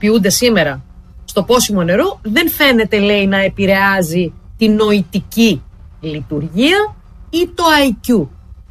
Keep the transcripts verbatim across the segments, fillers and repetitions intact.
χρησιμοποιούνται σήμερα στο πόσιμο νερό δεν φαίνεται, λέει, να επηρεάζει την νοητική λειτουργία ή το άι κιου.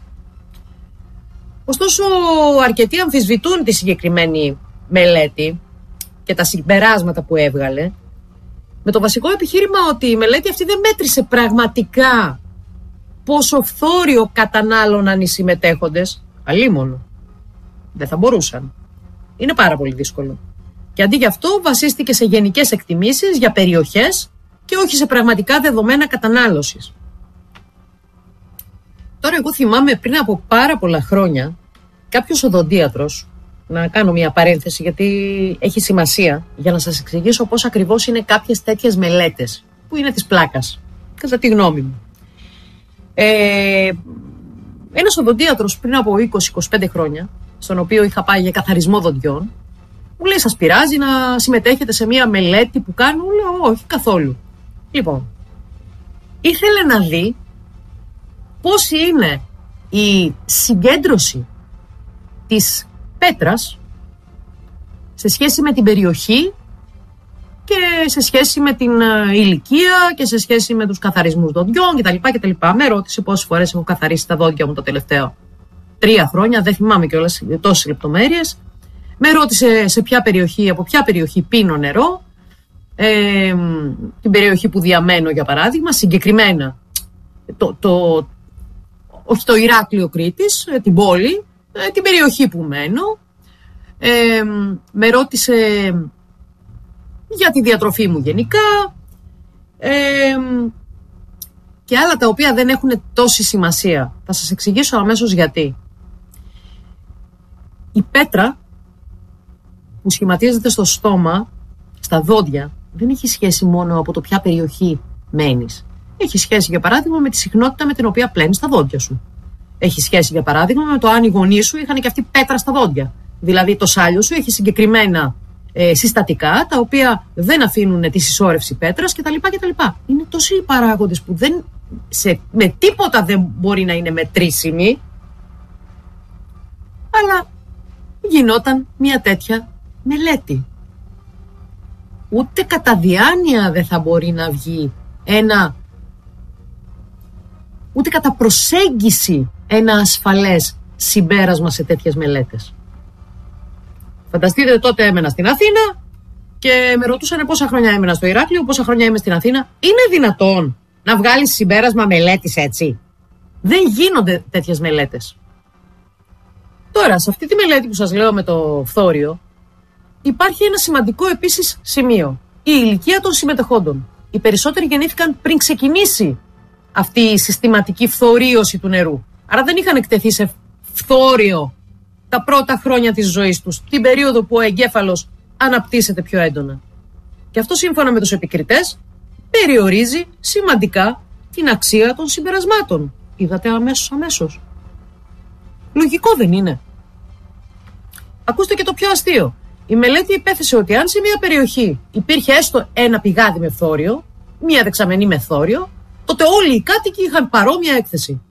Ωστόσο, αρκετοί αμφισβητούν τη συγκεκριμένη μελέτη και τα συμπεράσματα που έβγαλε, με το βασικό επιχείρημα ότι η μελέτη αυτή δεν μέτρησε πραγματικά πόσο φθόριο κατανάλωναν οι συμμετέχοντες. Αλίμονο. Δεν θα μπορούσαν. Είναι πάρα πολύ δύσκολο. Και αντί γι' αυτό βασίστηκε σε γενικές εκτιμήσεις για περιοχές και όχι σε πραγματικά δεδομένα κατανάλωσης. Τώρα εγώ θυμάμαι πριν από πάρα πολλά χρόνια κάποιος οδοντίατρος, να κάνω μια παρένθεση γιατί έχει σημασία για να σας εξηγήσω πώς ακριβώς είναι κάποιες τέτοιες μελέτες που είναι της πλάκας, κατά τη γνώμη μου. Ε, ένας οδοντίατρος πριν από είκοσι με είκοσι πέντε χρόνια, στον οποίο είχα πάει για καθαρισμό δοντιών, μου λέει: σας πειράζει να συμμετέχετε σε μια μελέτη που κάνω? Λέω: όχι καθόλου. Λοιπόν, ήθελε να δει πώς είναι η συγκέντρωση της πέτρας σε σχέση με την περιοχή και σε σχέση με την ηλικία και σε σχέση με τους καθαρισμούς δοντιών κτλ. κτλ. Με ρώτησε πόσες φορές έχω καθαρίσει τα δόντια μου τα τελευταία τρία χρόνια, δεν θυμάμαι κιόλας τόσες λεπτομέρειες. Με ρώτησε σε ποια περιοχή, από ποια περιοχή πίνω νερό, ε, την περιοχή που διαμένω για παράδειγμα, συγκεκριμένα το, το, όχι το Ηράκλειο Κρήτης, την πόλη, την περιοχή που μένω. Ε, με ρώτησε για τη διατροφή μου γενικά ε, και άλλα τα οποία δεν έχουν τόση σημασία. Θα σας εξηγήσω αμέσως γιατί. Η πέτρα που σχηματίζεται στο στόμα, στα δόντια, δεν έχει σχέση μόνο από το ποια περιοχή μένεις. Έχει σχέση για παράδειγμα με τη συχνότητα με την οποία πλένεις τα δόντια σου. Έχει σχέση για παράδειγμα με το αν οι γονείς σου είχαν και αυτή πέτρα στα δόντια. Δηλαδή το σάλιο σου έχει συγκεκριμένα ε, συστατικά τα οποία δεν αφήνουν τη συσσόρευση πέτρας κτλ. κτλ. Είναι τόσοι οι παράγοντες που δεν, σε, με τίποτα δεν μπορεί να είναι μετρήσιμοι, αλλά γινόταν μια τέτοια μελέτη. Ούτε κατά διάνοια δεν θα μπορεί να βγει ένα, ούτε κατά προσέγγιση ένα ασφαλές συμπέρασμα σε τέτοιες μελέτες. Φανταστείτε, τότε έμενα στην Αθήνα και με ρωτούσαν πόσα χρόνια έμενα στο Ηράκλειο, πόσα χρόνια είμαι στην Αθήνα. Είναι δυνατόν να βγάλεις συμπέρασμα μελέτης έτσι? Δεν γίνονται τέτοιες μελέτες. Τώρα, σε αυτή τη μελέτη που σας λέω με το φθόριο, υπάρχει ένα σημαντικό επίσης σημείο. Η ηλικία των συμμετεχόντων. Οι περισσότεροι γεννήθηκαν πριν ξεκινήσει αυτή η συστηματική φθορίωση του νερού. Άρα δεν είχαν εκτεθεί σε φθόριο τα πρώτα χρόνια της ζωής τους, την περίοδο που ο εγκέφαλος αναπτύσσεται πιο έντονα. Και αυτό, σύμφωνα με τους επικριτές, περιορίζει σημαντικά την αξία των συμπερασμάτων. Είδατε αμέσως αμέσως. Λογικό δεν είναι? Ακούστε και το πιο αστείο. Η μελέτη υπέθεσε ότι αν σε μια περιοχή υπήρχε έστω ένα πηγάδι με φθόριο, μια δεξαμενή με φθόριο, τότε όλοι οι κάτοικοι είχαν παρόμοια έκθεση.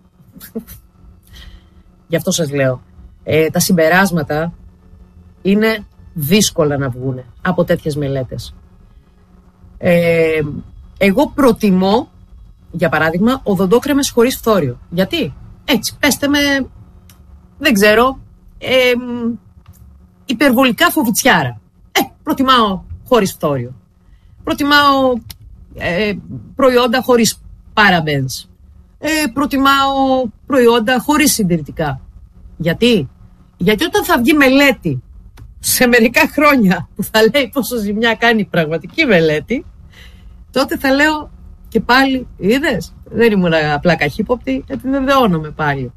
Γι' αυτό σας λέω, ε, τα συμπεράσματα είναι δύσκολα να βγουν από τέτοιες μελέτες. Ε, εγώ προτιμώ, για παράδειγμα, οδοντόκρεμες χωρίς φθόριο. Γιατί? Έτσι, πέστε με, δεν ξέρω, ε, υπερβολικά φοβητσιάρα. Ε, προτιμάω χωρίς φθόριο. Προτιμάω ε, προϊόντα χωρίς parabens. Ε, προτιμάω προϊόντα χωρίς συντηρητικά. Γιατί? Γιατί όταν θα βγει μελέτη σε μερικά χρόνια που θα λέει πόσο ζημιά κάνει η πραγματική μελέτη, τότε θα λέω και πάλι, είδες, δεν ήμουν απλά καχύποπτη, επιβεβαιώνομαι πάλι.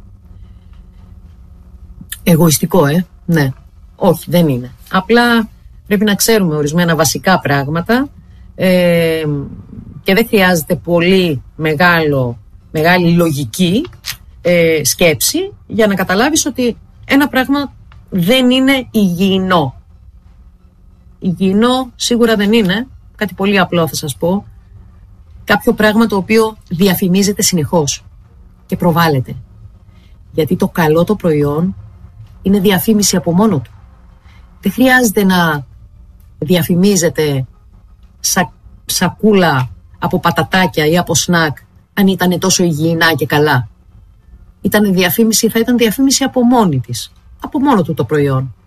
Εγωιστικό, ε, ναι. Όχι, δεν είναι. Απλά πρέπει να ξέρουμε ορισμένα βασικά πράγματα ε, και δεν χρειάζεται πολύ μεγάλο, μεγάλη λογική ε, σκέψη για να καταλάβεις ότι ένα πράγμα δεν είναι υγιεινό. Υγιεινό σίγουρα δεν είναι. Κάτι πολύ απλό θα σας πω. Κάποιο πράγμα το οποίο διαφημίζεται συνεχώς και προβάλλεται. Γιατί το καλό το προϊόν είναι διαφήμιση από μόνο του. Δεν χρειάζεται να διαφημίζεται σα, σακούλα από πατατάκια ή από σνακ αν ήταν τόσο υγιεινά και καλά? Ήταν διαφήμιση, θα ήταν διαφήμιση από μόνη της, από μόνο του το προϊόν.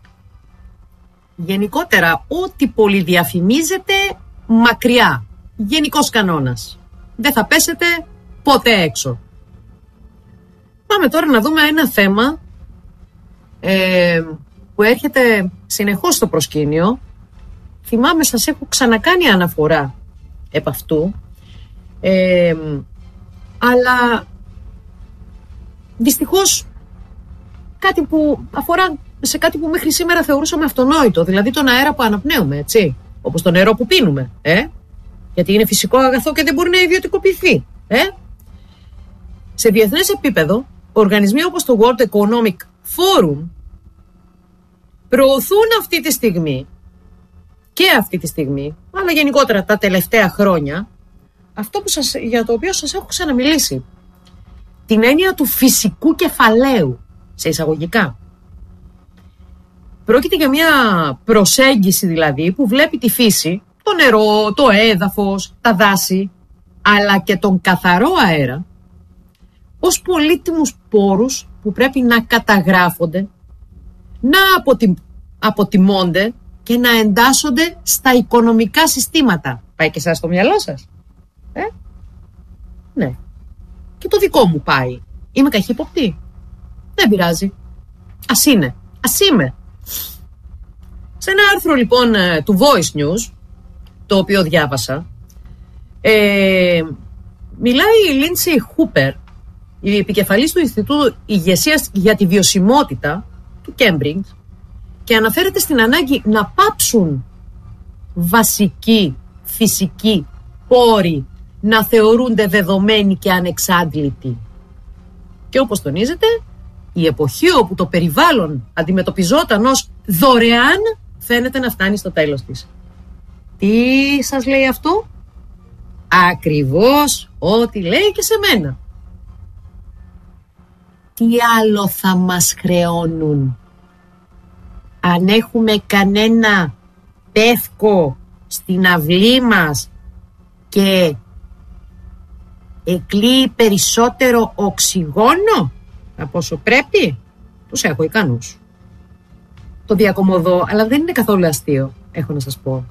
Γενικότερα, ό,τι πολυδιαφημίζεται, μακριά. Γενικός κανόνας. Δεν θα πέσετε ποτέ έξω. Πάμε τώρα να δούμε ένα θέμα ε, που έρχεται συνεχώς στο προσκήνιο. Θυμάμαι, σας έχω ξανακάνει αναφορά επ' αυτού. Ε, αλλά δυστυχώς κάτι που αφορά σε κάτι που μέχρι σήμερα θεωρούσαμε αυτονόητο, δηλαδή τον αέρα που αναπνέουμε, έτσι, όπως το νερό που πίνουμε, ε? γιατί είναι φυσικό αγαθό και δεν μπορεί να ιδιωτικοποιηθεί. Ε? Σε διεθνές επίπεδο, οργανισμοί όπως το World Economic Forum προωθούν αυτή τη στιγμή και αυτή τη στιγμή, αλλά γενικότερα τα τελευταία χρόνια, αυτό που σας, για το οποίο σας έχω ξαναμιλήσει, την έννοια του φυσικού κεφαλαίου, σε εισαγωγικά. Πρόκειται για μια προσέγγιση δηλαδή που βλέπει τη φύση, το νερό, το έδαφος, τα δάση, αλλά και τον καθαρό αέρα ως πολύτιμους πόρους που πρέπει να καταγράφονται, να αποτι... αποτιμώνται και να εντάσσονται στα οικονομικά συστήματα. Πάει και εσάς στο μυαλό σας? Ε? Ναι. Και το δικό μου πάει. Είμαι καχύποπτη? Δεν πειράζει. Ας είναι. Ας είμαι. Σε ένα άρθρο λοιπόν του Voice News, το οποίο διάβασα, ε, μιλάει η Λίντσι Χούπερ, η επικεφαλής του Ινστιτούτου Ηγεσίας για τη Βιωσιμότητα του Cambridge, και αναφέρεται στην ανάγκη να πάψουν βασικοί φυσικοί πόροι να θεωρούνται δεδομένοι και ανεξάντλητοι. Και όπως τονίζεται, η εποχή όπου το περιβάλλον αντιμετωπιζόταν ως δωρεάν φαίνεται να φτάνει στο τέλος της. Τι σας λέει αυτό? Ακριβώς ό,τι λέει και σε μένα. Τι άλλο θα μας χρεώνουν? Αν έχουμε κανένα πεύκο στην αυλή μας και εκλείει περισσότερο οξυγόνο από όσο πρέπει, τους έχω ικανούς. Το διακομωδώ, αλλά δεν είναι καθόλου αστείο, έχω να σας πω.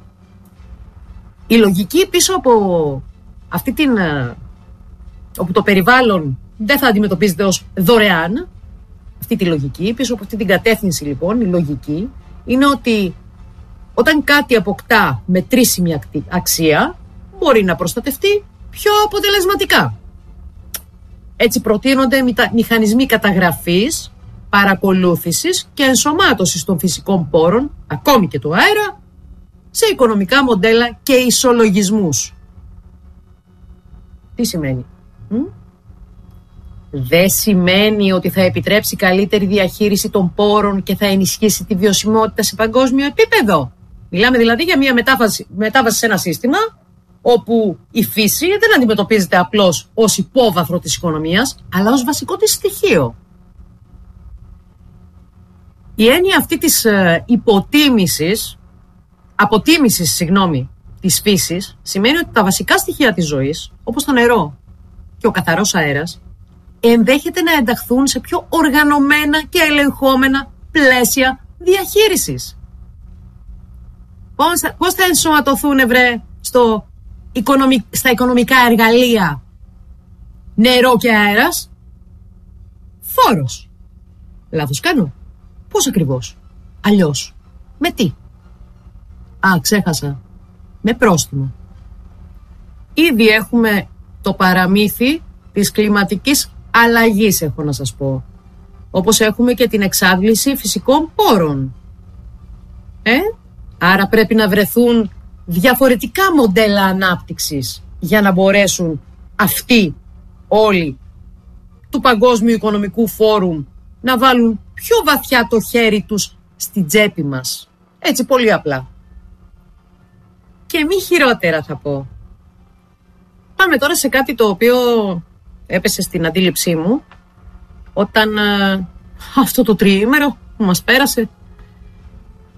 Η λογική πίσω από αυτή την, όπου το περιβάλλον δεν θα αντιμετωπίζεται ως δωρεάν, αυτή τη λογική, πίσω από αυτή την κατεύθυνση λοιπόν, η λογική είναι ότι όταν κάτι αποκτά μετρήσιμη αξία, μπορεί να προστατευτεί πιο αποτελεσματικά. Έτσι προτείνονται μηχανισμοί καταγραφής, παρακολούθησης και ενσωμάτωσης των φυσικών πόρων, ακόμη και του αέρα, σε οικονομικά μοντέλα και ισολογισμούς. Τι σημαίνει? Μ? Δεν σημαίνει ότι θα επιτρέψει καλύτερη διαχείριση των πόρων και θα ενισχύσει τη βιωσιμότητα σε παγκόσμιο επίπεδο. Μιλάμε δηλαδή για μια μετάβαση, μετάβαση σε ένα σύστημα όπου η φύση δεν αντιμετωπίζεται απλώς ως υπόβαθρο της οικονομίας, αλλά ως βασικό της στοιχείο. Η έννοια αυτή της ε, υποτίμησης, αποτίμησης, συγγνώμη, της φύσης, σημαίνει ότι τα βασικά στοιχεία της ζωής, όπως το νερό και ο καθαρός αέρας, ενδέχεται να ενταχθούν σε πιο οργανωμένα και ελεγχόμενα πλαίσια διαχείρισης. Πώς, πώς θα ενσωματωθούν, βρε, στο οικονομικ, στα οικονομικά εργαλεία νερό και αέρας? Φόρος. Λάθος κάνω? Πώς ακριβώς? Αλλιώς? Με τι? Α, ξέχασα. Με πρόστιμο. Ήδη έχουμε το παραμύθι της κλιματικής αλλαγής, έχω να σας πω. Όπως έχουμε και την εξάντληση φυσικών πόρων. Ε? Άρα πρέπει να βρεθούν διαφορετικά μοντέλα ανάπτυξης για να μπορέσουν αυτοί όλοι του Παγκόσμιου Οικονομικού Φόρουμ να βάλουν πιο βαθιά το χέρι τους στην τσέπη μας. Έτσι πολύ απλά. Και μη χειρότερα θα πω. Πάμε τώρα σε κάτι το οποίο έπεσε στην αντίληψή μου όταν α, αυτό το τριήμερο που μας πέρασε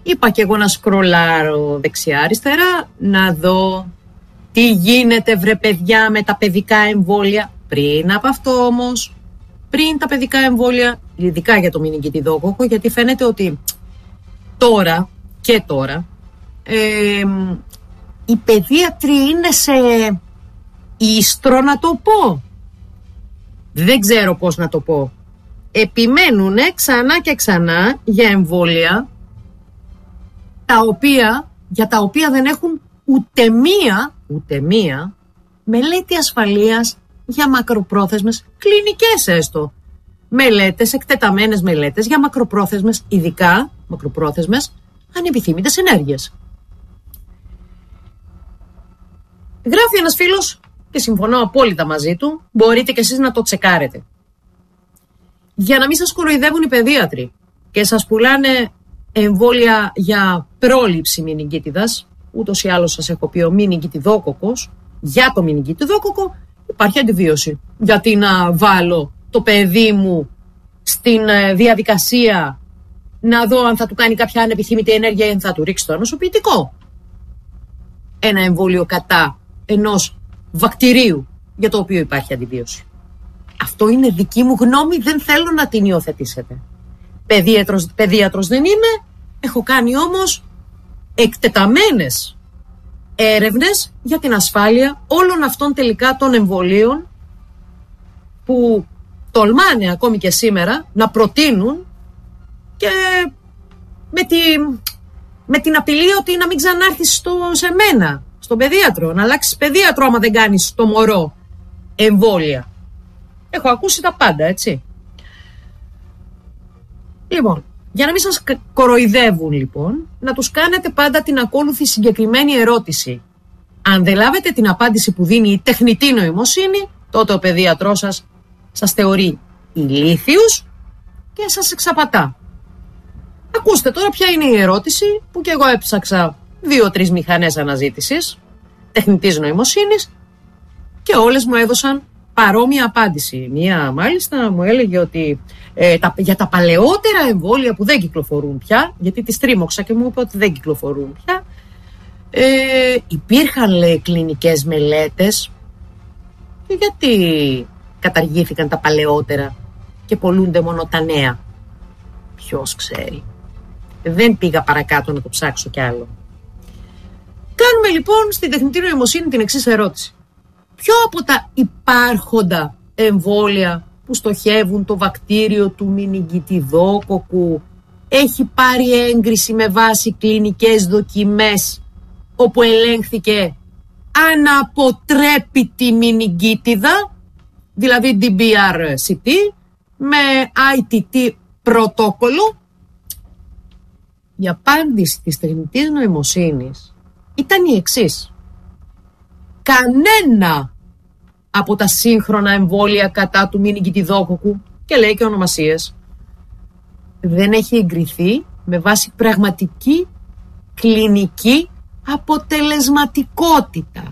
είπα και εγώ να σκρολάρω δεξιά-αριστερά, να δω τι γίνεται βρε παιδιά με τα παιδικά εμβόλια. Πριν από αυτό όμως, πριν τα παιδικά εμβόλια, ειδικά για το μηνυγκιτιδόκοκο, γιατί φαίνεται ότι τώρα και τώρα ε, οι παιδίατροι είναι σε ίστρο, να το πω. Δεν ξέρω πώς να το πω. Επιμένουνε ξανά και ξανά για εμβόλια τα οποία, για τα οποία δεν έχουν ούτε μία, ούτε μία μελέτη ασφαλείας για μακροπρόθεσμες κλινικές έστω. Μελέτες, εκτεταμένες μελέτες για μακροπρόθεσμες, ειδικά μακροπρόθεσμες ανεπιθύμητες ενέργειες. Γράφει ένας φίλος και συμφωνώ απόλυτα μαζί του, μπορείτε και εσείς να το τσεκάρετε. Για να μην σας κοροϊδεύουν οι παιδίατροι και σας πουλάνε εμβόλια για πρόληψη μηνυγκίτιδας, ούτως ή άλλως σας έχω πει ο μηνυγκιτιδόκοκος, για το μηνυγκιτιδόκοκο υπάρχει αντιβίωση. Γιατί να βάλω το παιδί μου στην διαδικασία να δω αν θα του κάνει κάποια ανεπιθύμητη ενέργεια ή αν θα του ρίξει το ανοσοποιητικό. Ένα εμβόλιο κατά ενός βακτηρίου για το οποίο υπάρχει αντιβίωση. Αυτό είναι δική μου γνώμη, δεν θέλω να την υιοθετήσετε. Παιδίατρος, παιδίατρος δεν είμαι, έχω κάνει όμως εκτεταμένες έρευνες για την ασφάλεια όλων αυτών τελικά των εμβολίων που τολμάνε ακόμη και σήμερα να προτείνουν και με, τη, με την απειλή ότι να μην ξανάρθεις στο, σε μένα, στον παιδίατρο, να αλλάξεις παιδίατρο άμα δεν κάνεις το μωρό εμβόλια. Έχω ακούσει τα πάντα, έτσι. Λοιπόν, για να μην σας κοροϊδεύουν λοιπόν, να τους κάνετε πάντα την ακόλουθη συγκεκριμένη ερώτηση. Αν δεν λάβετε την απάντηση που δίνει η τεχνητή νοημοσύνη, τότε ο παιδίατρός σας σας θεωρεί ηλίθιους και σας εξαπατά. Ακούστε τώρα ποια είναι η ερώτηση που και εγώ έψαξα δύο-τρεις μηχανές αναζήτησης τεχνητής νοημοσύνης και όλες μου έδωσαν παρόμοια απάντηση. Μία μάλιστα μου έλεγε ότι ε, τα, για τα παλαιότερα εμβόλια που δεν κυκλοφορούν πια, γιατί τις τρίμωξα και μου είπε ότι δεν κυκλοφορούν πια, ε, υπήρχαν λέει κλινικές μελέτες και γιατί καταργήθηκαν τα παλαιότερα και πωλούνται μόνο τα νέα. Ποιος ξέρει. Δεν πήγα παρακάτω να το ψάξω κι άλλο. Κάνουμε λοιπόν στην τεχνητή νοημοσύνη την εξής ερώτηση. Ποιο από τα υπάρχοντα εμβόλια που στοχεύουν το βακτήριο του μηνυγκιτιδόκοκου έχει πάρει έγκριση με βάση κλινικές δοκιμές όπου ελέγχθηκε αν αποτρέπει τη μηνυγκίτιδα, δηλαδή ντι μπι αρ σι τι με άι τι τι πρωτόκολλο? Η απάντηση της τεχνητής νοημοσύνης ήταν η εξής. Κανένα από τα σύγχρονα εμβόλια κατά του μηνυγκιτιδόκοκου, και λέει και ονομασίες, δεν έχει εγκριθεί με βάση πραγματική κλινική αποτελεσματικότητα.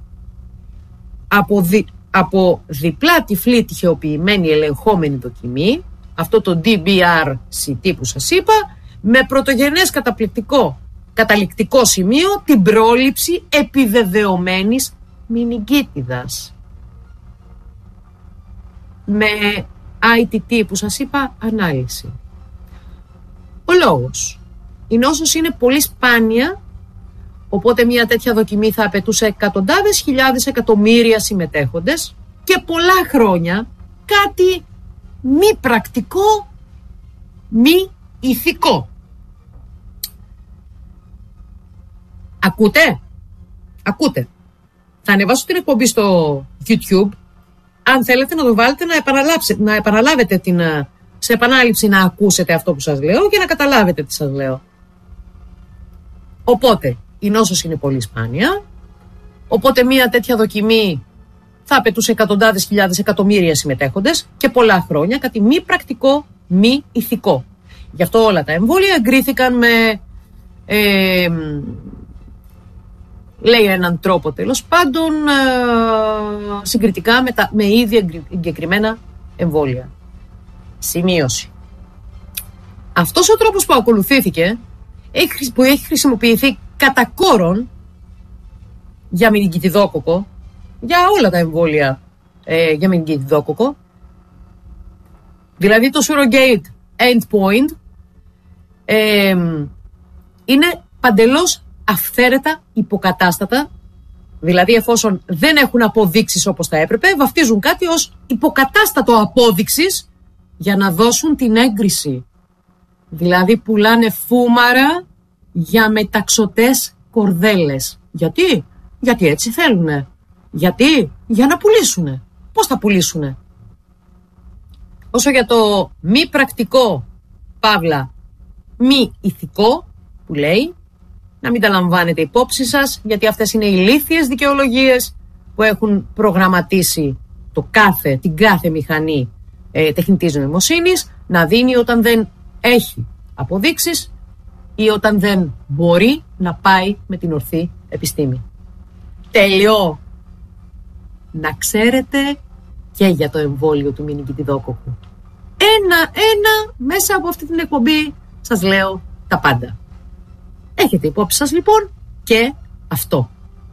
Από, δι, από διπλά τυφλή τυχεοποιημένη ελεγχόμενη δοκιμή, αυτό το ντι μπι αρ σι τι που σας είπα, με πρωτογενές καταπληκτικό καταληκτικό σημείο την πρόληψη επιβεβαιωμένης μηνυγκίτιδας. Με άι τι τι που σας είπα ανάλυση. Ο λόγος. Η νόσος είναι πολύ σπάνια, οπότε μια τέτοια δοκιμή θα απαιτούσε εκατοντάδες χιλιάδες εκατομμύρια συμμετέχοντες και πολλά χρόνια κάτι μη πρακτικό, μη ηθικό. Ακούτε? Ακούτε. Θα ανεβάσω την εκπομπή στο YouTube. Αν θέλετε να το βάλετε να, να επαναλάβετε την, σε επανάληψη να ακούσετε αυτό που σας λέω και να καταλάβετε τι σας λέω. Οπότε, η νόσος είναι πολύ σπάνια. Οπότε μια τέτοια δοκιμή θα απαιτούσε εκατοντάδες χιλιάδες εκατομμύρια συμμετέχοντες και πολλά χρόνια, κάτι μη πρακτικό, μη ηθικό. Γι' αυτό όλα τα εμβόλια εγκρίθηκαν με... Ε, λέει έναν τρόπο τέλος πάντων ε, συγκριτικά με, τα, με ήδη εγκεκριμένα εμβόλια. Σημείωση. Αυτός ο τρόπος που ακολουθήθηκε που έχει χρησιμοποιηθεί κατά κόρον για μηνυκητιδόκοκο, για όλα τα εμβόλια ε, για μηνυκητιδόκοκο, δηλαδή το surrogate endpoint, ε, είναι παντελώς αυθαίρετα υποκατάστατα, δηλαδή εφόσον δεν έχουν αποδείξεις όπως θα έπρεπε, βαφτίζουν κάτι ως υποκατάστατο απόδειξης για να δώσουν την έγκριση. Δηλαδή πουλάνε φούμαρα για μεταξωτές κορδέλες. Γιατί? Γιατί έτσι θέλουνε. Γιατί? Για να πουλήσουνε. Πώς θα πουλήσουνε? Όσο για το μη πρακτικό, παύλα, μη ηθικό, που λέει, να μην τα λαμβάνετε υπόψη σας, γιατί αυτές είναι ηλίθιες δικαιολογίες που έχουν προγραμματίσει το κάθε, την κάθε μηχανή ε, τεχνητής νοημοσύνης να δίνει όταν δεν έχει αποδείξεις ή όταν δεν μπορεί να πάει με την ορθή επιστήμη. Τέλειο! Να ξέρετε και για το εμβόλιο του μηνυκητιδόκοκου. Ένα-ένα μέσα από αυτή την εκπομπή σας λέω τα πάντα. Έχετε υπόψη σας λοιπόν και αυτό.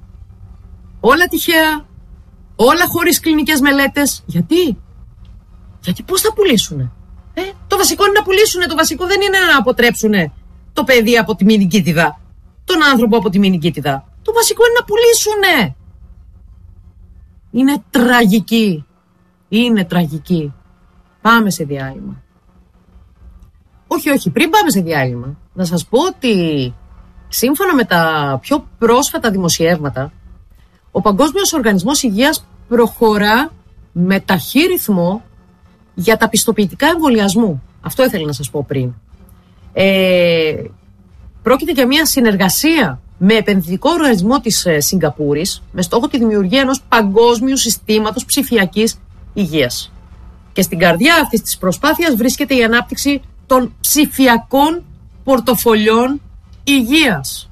Όλα τυχαία, όλα χωρίς κλινικές μελέτες. Γιατί? Γιατί πώς θα πουλήσουνε? Ε, το βασικό είναι να πουλήσουνε, το βασικό δεν είναι να αποτρέψουνε το παιδί από τη μηνυκίτιδα, τον άνθρωπο από τη μηνυκίτιδα. Το βασικό είναι να πουλήσουνε. Είναι τραγική. Είναι τραγική. Πάμε σε διάλειμμα. Όχι, όχι, πριν πάμε σε διάλειμμα, να σας πω ότι σύμφωνα με τα πιο πρόσφατα δημοσιεύματα, ο Παγκόσμιος Οργανισμός Υγείας προχωρά με ταχύ ρυθμό για τα πιστοποιητικά εμβολιασμού. Αυτό ήθελα να σας πω πριν. Ε, πρόκειται για μια συνεργασία με επενδυτικό οργανισμό της ε, Σιγκαπούρης με στόχο τη δημιουργία ενός παγκόσμιου συστήματος ψηφιακής υγείας. Και στην καρδιά αυτής της προσπάθειας βρίσκεται η ανάπτυξη των ψηφιακών πορτοφολιών υγείας.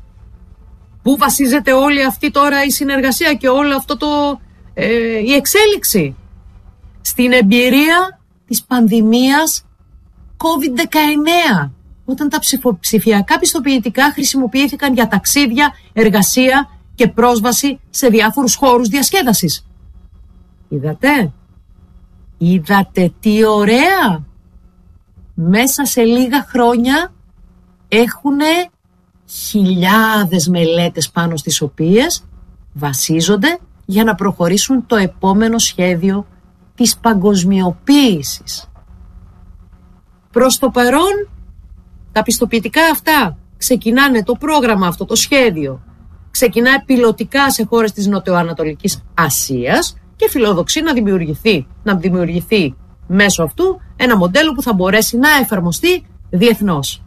Πού βασίζεται όλη αυτή τώρα η συνεργασία και όλο αυτό το, ε, η εξέλιξη? Στην εμπειρία της πανδημίας κόβιντ δεκαεννέα, όταν τα ψηφιακά πιστοποιητικά χρησιμοποιήθηκαν για ταξίδια, εργασία και πρόσβαση σε διάφορους χώρους διασκέδασης. Είδατε? Είδατε τι ωραία? Μέσα σε λίγα χρόνια έχουνε χιλιάδες μελέτες πάνω στις οποίες βασίζονται για να προχωρήσουν το επόμενο σχέδιο της παγκοσμιοποίησης. Προς το παρόν, τα πιστοποιητικά αυτά ξεκινάνε, το πρόγραμμα αυτό, το σχέδιο, ξεκινάει πιλωτικά σε χώρες της Νοτιοανατολικής Ασίας και φιλοδοξεί να δημιουργηθεί, να δημιουργηθεί μέσω αυτού ένα μοντέλο που θα μπορέσει να εφαρμοστεί διεθνώς.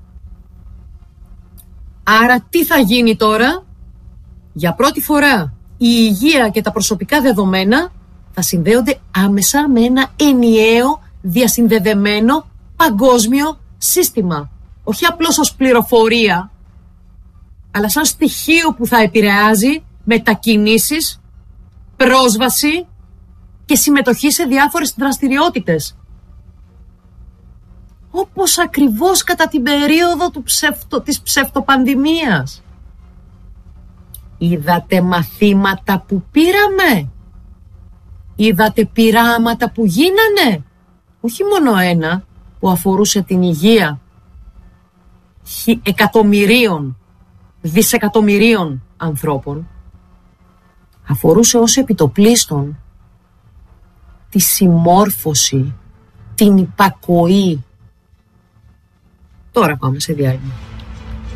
Άρα τι θα γίνει τώρα? Για πρώτη φορά η υγεία και τα προσωπικά δεδομένα θα συνδέονται άμεσα με ένα ενιαίο, διασυνδεδεμένο παγκόσμιο σύστημα. Όχι απλώς ως πληροφορία, αλλά σαν στοιχείο που θα επηρεάζει μετακινήσεις, πρόσβαση και συμμετοχή σε διάφορες δραστηριότητες. Όπως ακριβώς κατά την περίοδο του ψευτο, της ψευτοπανδημίας. Είδατε μαθήματα που πήραμε? Είδατε πειράματα που γίνανε? Όχι μόνο ένα που αφορούσε την υγεία εκατομμυρίων, δισεκατομμυρίων ανθρώπων. Αφορούσε ως επιτοπλίστων τη συμμόρφωση, την υπακοή. Τώρα πάμε σε διάλειμμα.